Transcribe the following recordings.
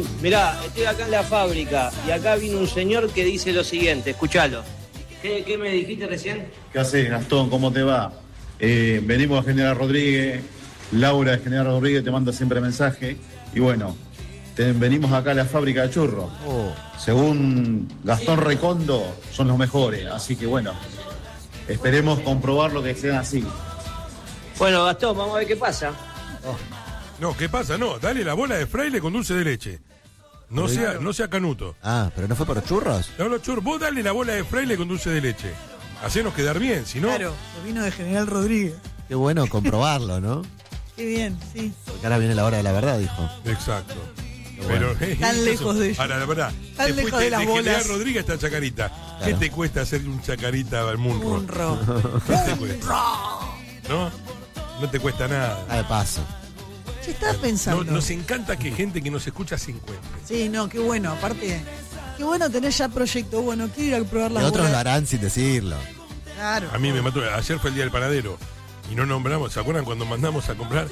Mirá, estoy acá en la fábrica y acá vino un señor que dice lo siguiente, escuchalo. ¿Qué me dijiste recién? ¿Qué haces, Gastón? ¿Cómo te va? Venimos a General Rodríguez, Laura de General Rodríguez te manda siempre mensaje y bueno, venimos acá a la fábrica de churros. Según Gastón Recondo, son los mejores, así que bueno, esperemos comprobarlo que sean así. Bueno, Gastón, vamos a ver qué pasa. No, ¿qué pasa? No, dale la bola de fraile con dulce de leche. No sea canuto. Ah, ¿pero no fue por churros? No, los churros, vos dale la bola de fraile con dulce de leche. Hacenos quedar bien, si no... Claro, el vino de General Rodríguez. Qué bueno comprobarlo, ¿no? Qué bien, sí. Porque ahora viene la hora de la verdad, dijo. Exacto. Bueno. Pero, tan lejos de ellos. Ahora, la verdad, tan lejos de las bolas. General Rodríguez está Chacarita. Claro. ¿Qué te cuesta hacer un Chacarita al Munro? Munro. ¿Qué te cuesta? ¿No? No te cuesta nada. Ah, de paso. ¿Qué estás pensando? Nos encanta que gente que nos escucha se encuentre. Sí, no, qué bueno. Aparte, qué bueno tener ya proyecto. Bueno, quiero ir a probar las Y otros bolas. lo harán sin decirlo. Claro. A mí me mató. Ayer fue el día del panadero y no nombramos. ¿Se acuerdan cuando mandamos a comprar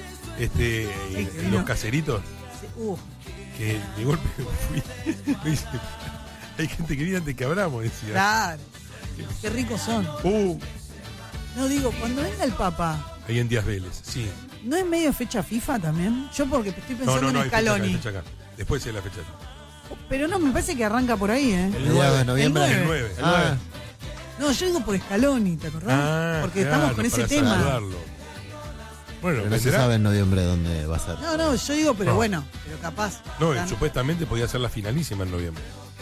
los caseritos? Sí, Que de golpe fui. Me dice, hay gente que viene antes que abramos, decía. claro. Qué ricos son. No, digo, cuando venga el Papa, Ahí en Díaz Vélez, sí. ¿no es medio fecha FIFA también? Yo porque estoy pensando en hay fecha acá, hay Scaloni. fecha acá. Después es la fecha. Pero no, me parece que arranca por ahí, ¿eh? El 9 de noviembre. El El 9. Ah, No, yo digo por Scaloni, ¿te acordás? Porque claro, estamos con ese para tema. saludarlo. Bueno, pero no se ¿será? sabe en noviembre dónde va a ser. No, yo digo, pero No. bueno, pero capaz. No, Están- supuestamente podía ser la finalísima en noviembre.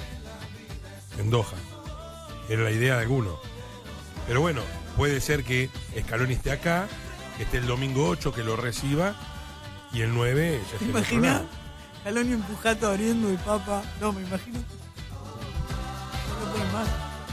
En Doha. Era la idea de alguno. Pero bueno, puede ser que Scaloni esté acá, que esté el domingo 8, que lo reciba, y el 9 ya ¿Te esté en otro imaginas? lado. Scaloni empujato abriendo el Papa. No, me imagino. No lo pueden más.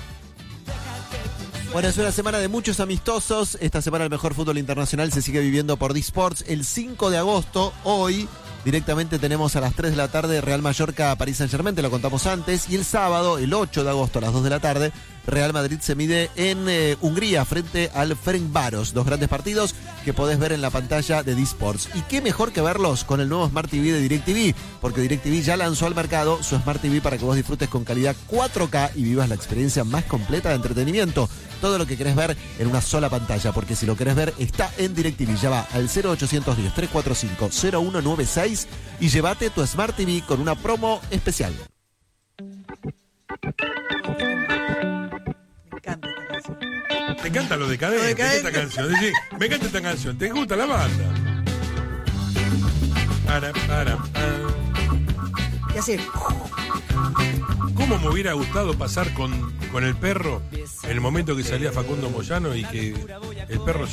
Bueno, es una semana de muchos amistosos. Esta semana el mejor fútbol internacional se sigue viviendo por D-Sports. El 5 de agosto, hoy, directamente tenemos a las 3 de la tarde Real Mallorca París Saint-Germain, te lo contamos antes. Y el sábado, el 8 de agosto a las 2 de la tarde, Real Madrid se mide en Hungría frente al Ferencváros. Dos grandes partidos que podés ver en la pantalla de D-Sports. Y qué mejor que verlos con el nuevo Smart TV de DirecTV, porque DirecTV ya lanzó al mercado su Smart TV para que vos disfrutes con calidad 4K y vivas la experiencia más completa de entretenimiento. Todo lo que querés ver en una sola pantalla, porque si lo querés ver está en DirecTV. Ya va al 0810-345-0196 y llévate tu Smart TV con una promo especial. Me encanta esta canción. Te encanta lo decadente, Lo decadente. esta canción. Dice, me encanta esta canción, ¿te gusta la banda? Y así. ¿Cómo me hubiera gustado pasar con el perro en el momento que salía Facundo Moyano y que el perro